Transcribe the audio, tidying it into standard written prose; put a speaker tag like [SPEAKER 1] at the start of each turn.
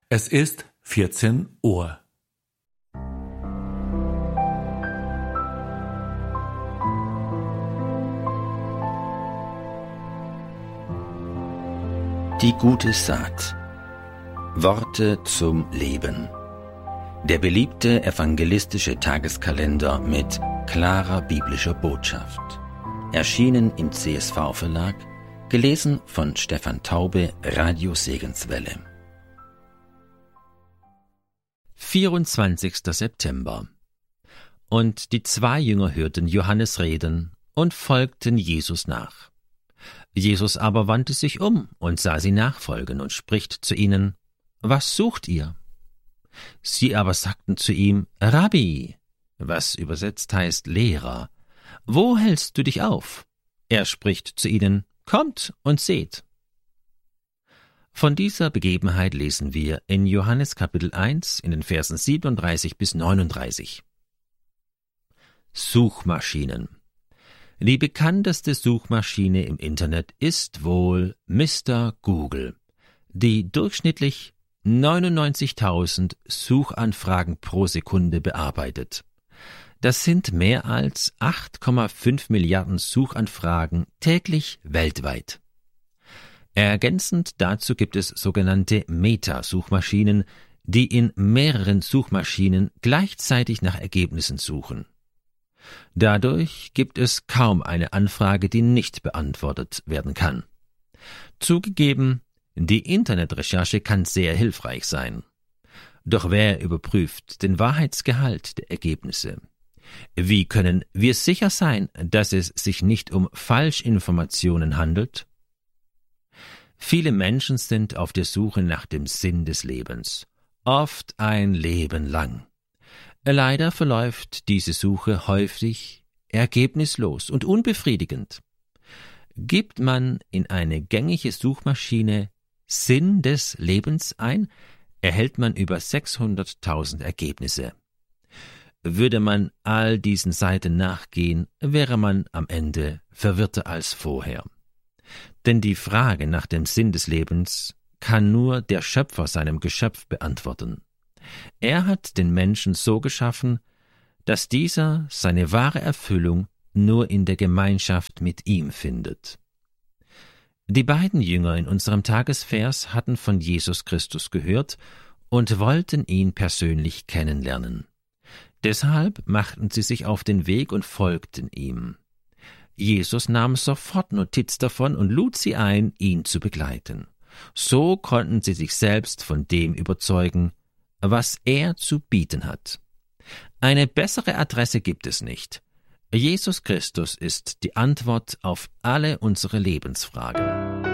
[SPEAKER 1] Es ist 14 Uhr.
[SPEAKER 2] Die gute Saat. Worte zum Leben. Der beliebte evangelistische Tageskalender mit klarer biblischer Botschaft. Erschienen im CSV Verlag, gelesen von Stefan Taube, Radio Segenswelle.
[SPEAKER 3] 24. September. Und die 2 Jünger hörten Johannes reden und folgten Jesus nach. Jesus aber wandte sich um und sah sie nachfolgen und spricht zu ihnen: Was sucht ihr? Sie aber sagten zu ihm: Rabbi, was übersetzt heißt Lehrer, wo hältst du dich auf? Er spricht zu ihnen: Kommt und seht. Von dieser Begebenheit lesen wir in Johannes Kapitel 1 in den Versen 37 bis 39. Suchmaschinen. Die bekannteste Suchmaschine im Internet ist wohl Mr. Google, die durchschnittlich 99.000 Suchanfragen pro Sekunde bearbeitet. Das sind mehr als 8,5 Milliarden Suchanfragen täglich weltweit. Ergänzend dazu gibt es sogenannte Meta-Suchmaschinen, die in mehreren Suchmaschinen gleichzeitig nach Ergebnissen suchen. Dadurch gibt es kaum eine Anfrage, die nicht beantwortet werden kann. Zugegeben, die Internetrecherche kann sehr hilfreich sein. Doch wer überprüft den Wahrheitsgehalt der Ergebnisse? Wie können wir sicher sein, dass es sich nicht um Falschinformationen handelt? Viele Menschen sind auf der Suche nach dem Sinn des Lebens, oft ein Leben lang. Leider verläuft diese Suche häufig ergebnislos und unbefriedigend. Gibt man in eine gängige Suchmaschine Sinn des Lebens ein, erhält man über 600.000 Ergebnisse. Würde man all diesen Seiten nachgehen, wäre man am Ende verwirrter als vorher. Denn die Frage nach dem Sinn des Lebens kann nur der Schöpfer seinem Geschöpf beantworten. Er hat den Menschen so geschaffen, dass dieser seine wahre Erfüllung nur in der Gemeinschaft mit ihm findet. Die beiden Jünger in unserem Tagesvers hatten von Jesus Christus gehört und wollten ihn persönlich kennenlernen. Deshalb machten sie sich auf den Weg und folgten ihm. Jesus nahm sofort Notiz davon und lud sie ein, ihn zu begleiten. So konnten sie sich selbst von dem überzeugen, was er zu bieten hat. Eine bessere Adresse gibt es nicht. Jesus Christus ist die Antwort auf alle unsere Lebensfragen.